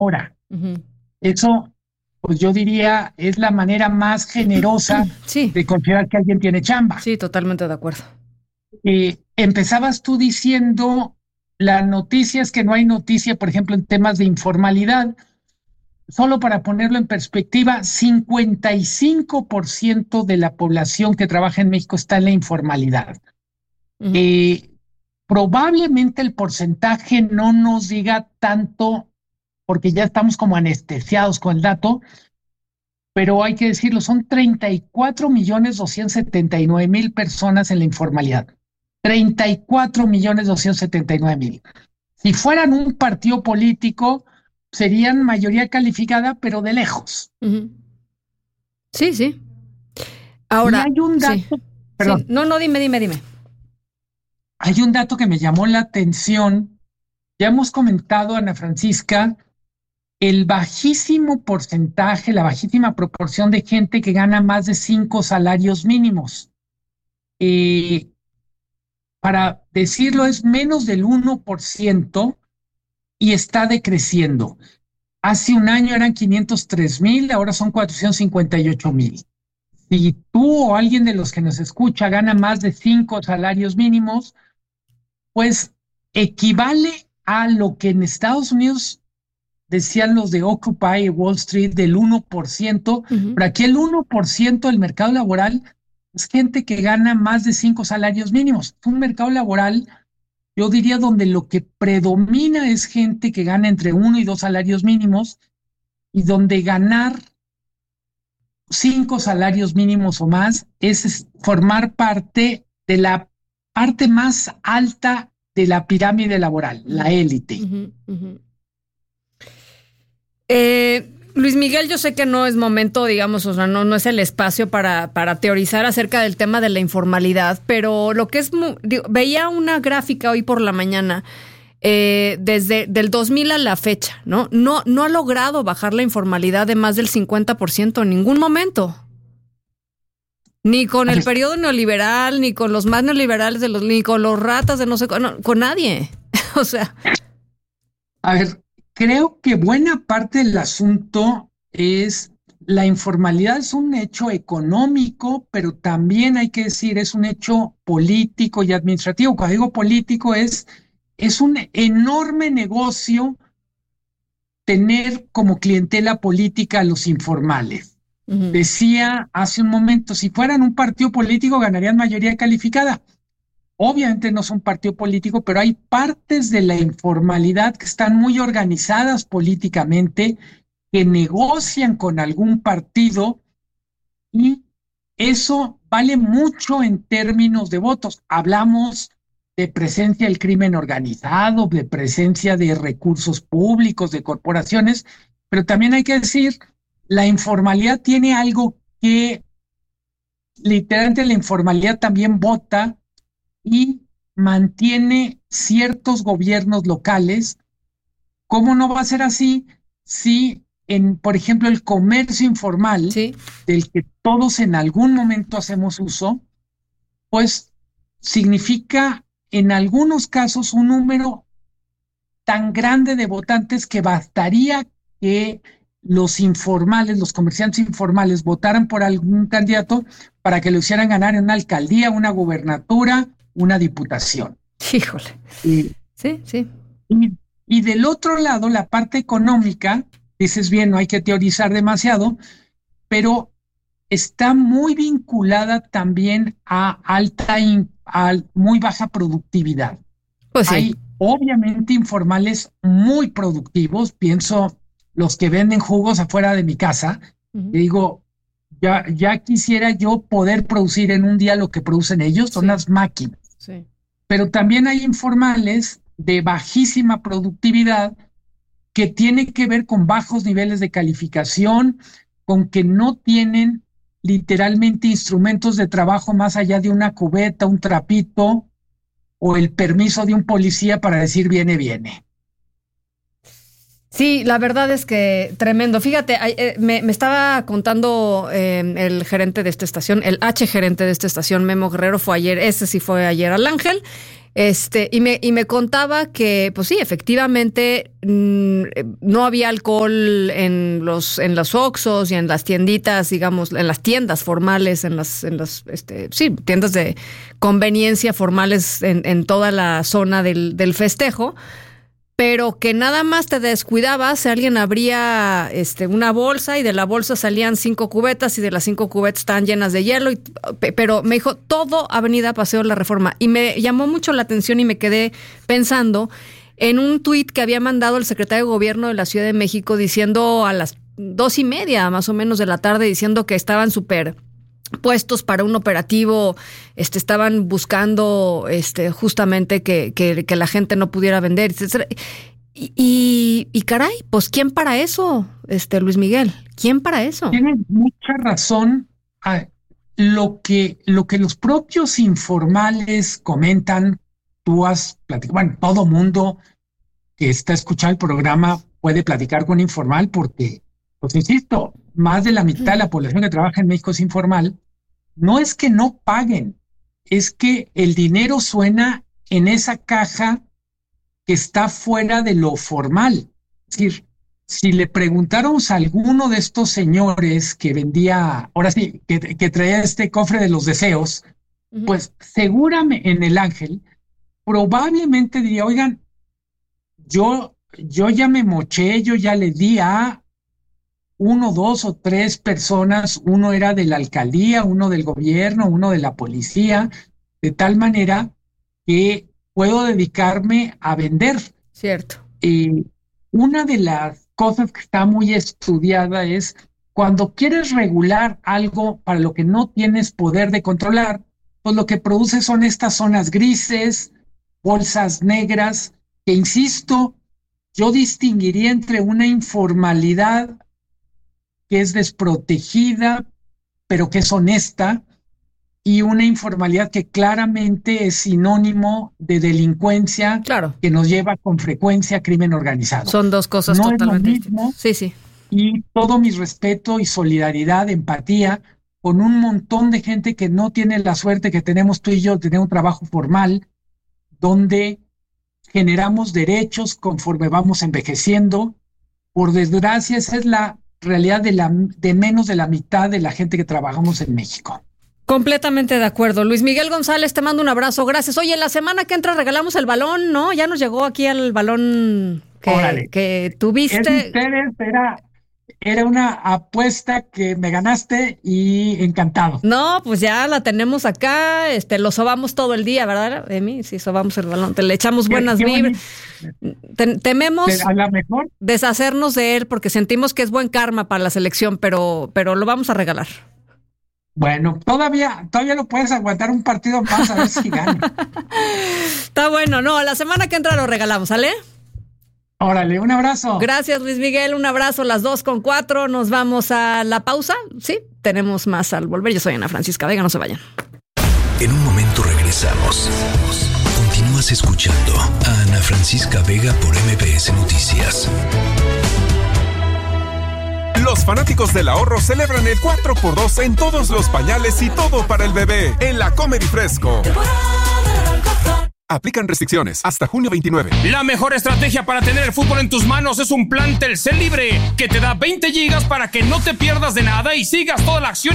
hora. Uh-huh. Eso, pues yo diría, es la manera más generosa Sí, de considerar que alguien tiene chamba. sí, totalmente de acuerdo. Empezabas tú diciendo, la noticia es que no hay noticia, por ejemplo, en temas de informalidad. Solo para ponerlo en perspectiva, 55% de la población que trabaja en México está en la informalidad. Uh-huh. Probablemente el porcentaje no nos diga tanto porque ya estamos como anestesiados con el dato, pero hay que decirlo, son 34.279.000 personas en la informalidad. 34.279.000. Si fueran un partido político, serían mayoría calificada, pero de lejos. Uh-huh. Sí, sí. Y Ahora, hay un sí. dato, Sí, perdón, no, dime. hay un dato que me llamó la atención. Ya hemos comentado, Ana Francisca, el bajísimo porcentaje, la bajísima proporción de gente que gana más de 5 salarios mínimos. Para decirlo, es menos del 1% y está decreciendo. Hace un año eran 503,000, ahora son 458,000. Si tú o alguien de los que nos escucha gana más de 5 salarios mínimos, pues equivale a lo que en Estados Unidos decían los de Occupy Wall Street del 1%, Uh-huh. pero aquí el 1% del mercado laboral es gente que gana más de 5 salarios mínimos. Es un mercado laboral, yo diría, donde lo que predomina es gente que gana entre 1 y 2 salarios mínimos y donde ganar 5 salarios mínimos o más es formar parte de la parte más alta de la pirámide laboral, la élite. Uh-huh, uh-huh. Luis Miguel, yo sé que no es momento, digamos, o sea, no es el espacio para teorizar acerca del tema de la informalidad, pero lo que es, veía una gráfica hoy por la mañana, desde del 2000 a la fecha, ¿no? No ha logrado bajar la informalidad de más del 50% en ningún momento. Ni con el periodo neoliberal, ni con los más neoliberales, ni con los ratas de no sé, con nadie. O sea. A ver, creo que buena parte del asunto es la informalidad es un hecho económico, pero también hay que decir es un hecho político y administrativo. Cuando digo político es un enorme negocio tener como clientela política a los informales. Uh-huh. Decía hace un momento, si fueran un partido político ganarían mayoría calificada. Obviamente no son partido político, pero hay partes de la informalidad que están muy organizadas políticamente, que negocian con algún partido y eso vale mucho en términos de votos. Hablamos de presencia del crimen organizado, de presencia de recursos públicos, de corporaciones, pero también hay que decir, la informalidad tiene algo que literalmente la informalidad también vota y mantiene ciertos gobiernos locales. ¿Cómo no va a ser así si por ejemplo, el comercio informal, ¿sí?, del que todos en algún momento hacemos uso, pues significa en algunos casos un número tan grande de votantes que bastaría que los informales, los comerciantes informales votaran por algún candidato para que lo hicieran ganar en una alcaldía, una gubernatura, una diputación. Híjole. Sí. Y del otro lado, la parte económica, dices bien, no hay que teorizar demasiado, pero está muy vinculada también a muy baja productividad. Pues sí. Hay obviamente informales muy productivos, pienso los que venden jugos afuera de mi casa, y digo, ya quisiera yo poder producir en un día lo que producen ellos, son las máquinas. Sí. Pero también hay informales de bajísima productividad que tienen que ver con bajos niveles de calificación, con que no tienen literalmente instrumentos de trabajo más allá de una cubeta, un trapito o el permiso de un policía para decir viene. Sí, la verdad es que tremendo. Fíjate, me estaba contando el gerente de esta estación, el gerente de esta estación, Memo Guerrero, fue ayer, ese sí fue ayer al Ángel, Y me contaba que, pues sí, efectivamente, no había alcohol en los Oxxos y en las tienditas, digamos, en las tiendas formales, en las tiendas de conveniencia formales en toda la zona del festejo. Pero que nada más te descuidabas, alguien abría una bolsa y de la bolsa salían 5 cubetas y de las 5 cubetas estaban llenas de hielo. Pero me dijo, todo Avenida Paseo de la Reforma. Y me llamó mucho la atención y me quedé pensando en un tuit que había mandado el secretario de Gobierno de la Ciudad de México diciendo a las 2:30 más o menos de la tarde, diciendo que estaban súper puestos para un operativo, estaban buscando justamente que la gente no pudiera vender, etc. Y caray, pues ¿quién para eso, Luis Miguel? ¿Quién para eso? Tienes mucha razón. Lo que los propios informales comentan, tú has platicado, bueno, todo mundo que está escuchando el programa puede platicar con informal porque, pues insisto, más de la mitad de la población que trabaja en México es informal. No es que no paguen, es que el dinero suena en esa caja que está fuera de lo formal. Es decir, si le preguntáramos a alguno de estos señores que vendía, ahora sí, que traía este cofre de los deseos, pues seguramente en el Ángel, probablemente diría, oigan, yo ya me moché, yo ya le di a 1, 2 o 3 personas, uno era de la alcaldía, uno del gobierno, uno de la policía, de tal manera que puedo dedicarme a vender. Cierto. Una de las cosas que está muy estudiada es cuando quieres regular algo para lo que no tienes poder de controlar, pues lo que produce son estas zonas grises, bolsas negras, que insisto, yo distinguiría entre una informalidad que es desprotegida, pero que es honesta, y una informalidad que claramente es sinónimo de delincuencia, claro, que nos lleva con frecuencia a crimen organizado. Son dos cosas no totalmente es lo mismo, distintas. Sí. Y todo mi respeto y solidaridad, empatía, con un montón de gente que no tiene la suerte que tenemos tú y yo, de tener un trabajo formal, donde generamos derechos conforme vamos envejeciendo. Por desgracia, esa es la realidad de menos de la mitad de la gente que trabajamos en México. Completamente de acuerdo. Luis Miguel González, te mando un abrazo, gracias. Oye, la semana que entra regalamos el balón, ¿no? Ya nos llegó aquí el balón que tuviste. Era una apuesta que me ganaste y encantado. No, pues ya la tenemos acá, lo sobamos todo el día, ¿verdad, Emi? Sí, sobamos el balón, le echamos buenas vibras. Tememos a lo mejor deshacernos de él porque sentimos que es buen karma para la selección, pero lo vamos a regalar. Bueno, todavía lo puedes aguantar un partido más a ver si gana. Está bueno, no, la semana que entra lo regalamos, ¿sale? Órale, un abrazo. Gracias, Luis Miguel, un abrazo, las 2:04, nos vamos a la pausa. Sí, tenemos más al volver. Yo soy Ana Francisca Vega, no se vayan. En un momento regresamos. Continúas escuchando a Ana Francisca Vega por MBS Noticias. Los fanáticos del ahorro celebran el 4x2 en todos los pañales y todo para el bebé en la Comedy Fresco. Aplican restricciones hasta junio 29. La mejor estrategia para tener el fútbol en tus manos es un plan Telcel Libre que te da 20 gigas para que no te pierdas de nada y sigas toda la acción